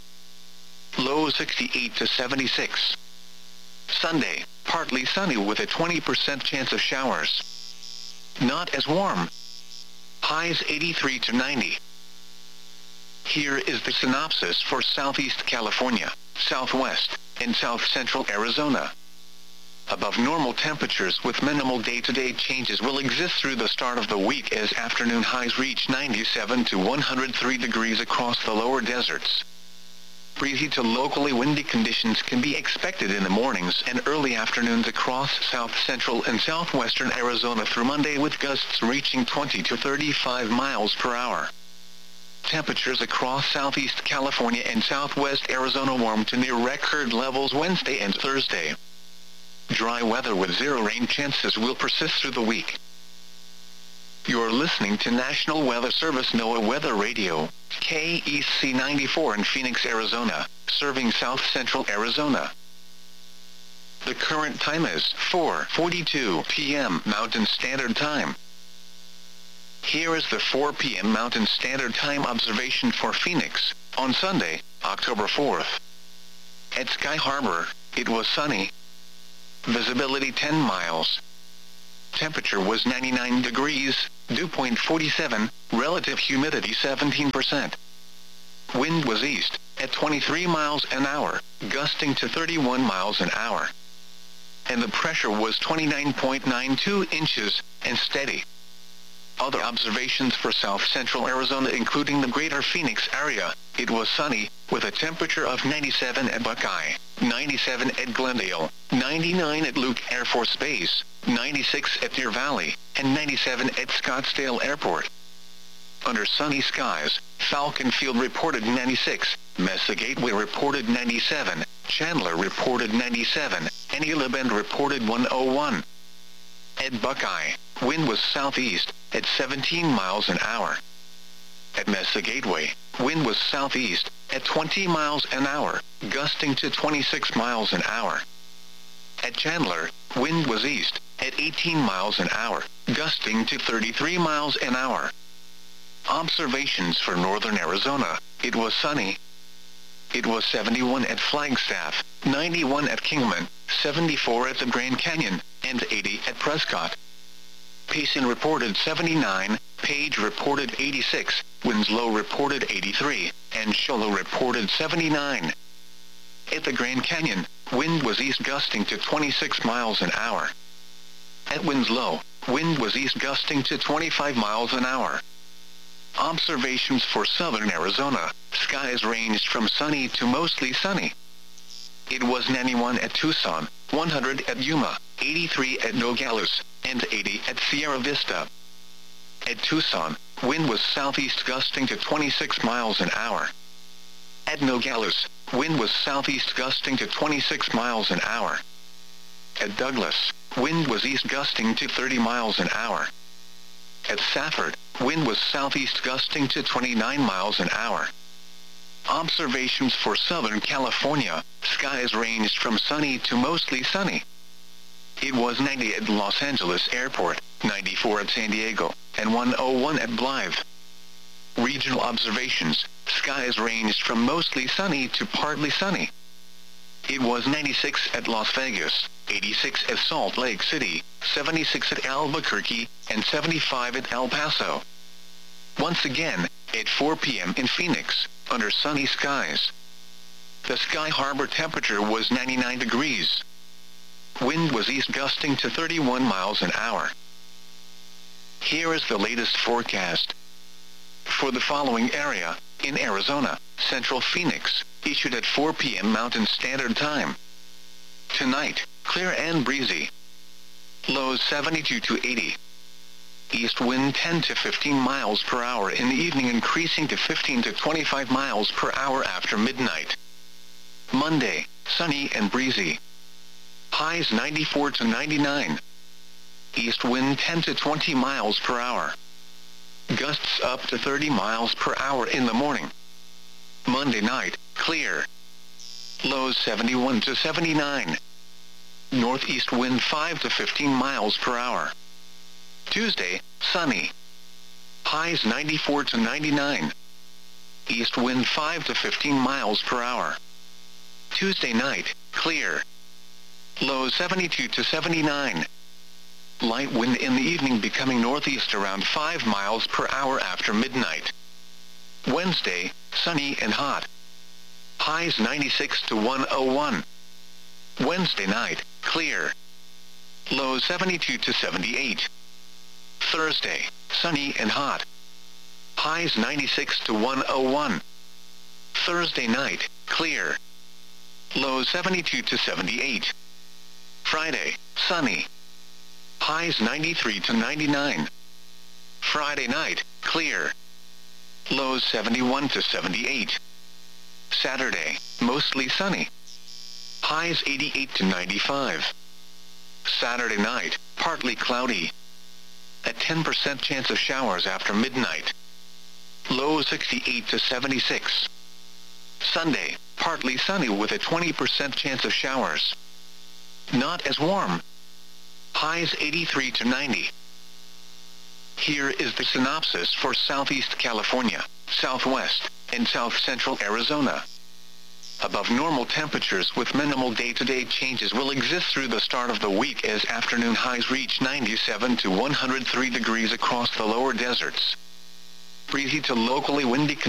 Lows sixty-eight to seventy-six. Sunday, partly sunny with a twenty percent chance of showers. Not as warm. Highs eighty-three to ninety. Here is the synopsis for Southeast California, Southwest, and South Central Arizona. Above normal temperatures with minimal day-to-day changes will exist through the start of the week as afternoon highs reach ninety-seven to one hundred three degrees across the lower deserts. Breezy to locally windy conditions can be expected in the mornings and early afternoons across south central and southwestern Arizona through Monday, with gusts reaching twenty to thirty-five miles per hour. Temperatures across southeast California and southwest Arizona warm to near record levels Wednesday and Thursday. Dry weather with zero rain chances will persist through the week. You're listening to National Weather Service NOAA Weather Radio, K E C ninety-four in Phoenix, Arizona, serving south central Arizona. The current time is four forty-two p m Mountain Standard Time. Here is the four p m Mountain Standard Time observation for Phoenix, on Sunday, October fourth. At Sky Harbor, It was sunny. Visibility ten miles. Temperature was ninety-nine degrees, dew point forty-seven, relative humidity seventeen percent. Wind was east, at twenty-three miles an hour, gusting to thirty-one miles an hour. And the pressure was twenty-nine point nine two inches, and steady. Other observations for south-central Arizona including the greater Phoenix area, it was sunny, with a temperature of ninety-seven at Buckeye, ninety-seven at Glendale, ninety-nine at Luke Air Force Base, ninety-six at Deer Valley, and ninety-seven at Scottsdale Airport. Under sunny skies, Falcon Field reported ninety-six, Mesa Gateway reported ninety-seven, Chandler reported ninety-seven, and Gila Bend reported one oh one. At Buckeye, wind was southeast, at seventeen miles an hour. At Mesa Gateway, wind was southeast, at twenty miles an hour, gusting to twenty-six miles an hour. At Chandler, wind was east, at eighteen miles an hour, gusting to thirty-three miles an hour. Observations for northern Arizona, it was sunny. It was seventy-one at Flagstaff, ninety-one at Kingman, seventy-four at the Grand Canyon, and eighty at Prescott. Payson reported seventy-nine, Page reported eighty-six, Winslow reported eighty-three, and Show Low reported seventy-nine. At the Grand Canyon, wind was east gusting to twenty-six miles an hour. At Winslow, wind was east gusting to twenty-five miles an hour. Observations for southern Arizona, skies ranged from sunny to mostly sunny. It was ninety-one at Tucson, one hundred at Yuma, eighty-three at Nogales, and eighty at Sierra Vista. At Tucson, wind was southeast gusting to twenty-six miles an hour. At Nogales, wind was southeast gusting to twenty-six miles an hour. At Douglas, wind was east gusting to thirty miles an hour. At Safford, wind was southeast gusting to twenty-nine miles an hour. Observations for Southern California, skies ranged from sunny to mostly sunny. It was ninety at Los Angeles Airport, ninety-four at San Diego, and one oh one at Blythe. Regional observations, skies ranged from mostly sunny to partly sunny. It was ninety-six at Las Vegas, eighty-six at Salt Lake City, seventy-six at Albuquerque, and seventy-five at El Paso. Once again, at four p m in Phoenix, under sunny skies. The Sky Harbor temperature was ninety-nine degrees. Wind was east gusting to thirty-one miles an hour. Here is the latest forecast. For the following area, in Arizona, Central Phoenix, issued at four p m Mountain Standard Time. Tonight, clear and breezy. Lows seventy-two to eighty. East wind ten to fifteen miles per hour in the evening, increasing to fifteen to twenty-five miles per hour after midnight. Monday, sunny and breezy. Highs ninety-four to ninety-nine. East wind ten to twenty miles per hour. Gusts up to thirty miles per hour in the morning. Monday night, clear. Lows seventy-one to seventy-nine. Northeast wind five to fifteen miles per hour. Tuesday, sunny. Highs ninety-four to ninety-nine. East wind five to fifteen miles per hour. Tuesday night, clear. Lows seventy-two to seventy-nine. Light wind in the evening becoming northeast around five miles per hour after midnight. Wednesday, sunny and hot. Highs ninety-six to one oh one. Wednesday night, clear. Lows seventy-two to seventy-eight. Thursday, sunny and hot. Highs ninety-six to one oh one. Thursday night, clear. Lows seventy-two to seventy-eight. Friday, sunny. Highs ninety-three to ninety-nine. Friday night, clear. Lows seventy-one to seventy-eight. Saturday, mostly sunny. Highs eighty-eight to ninety-five. Saturday night, partly cloudy. A ten percent chance of showers after midnight. Low sixty-eight to seventy-six. Sunday, partly sunny with a twenty percent chance of showers. Not as warm. Highs eighty-three to ninety. Here is the synopsis for Southeast California, Southwest, and South Central Arizona. above normal temperatures with minimal day-to-day changes will exist through the start of the week as afternoon highs reach ninety-seven to one hundred three degrees across the lower deserts. Breezy to locally windy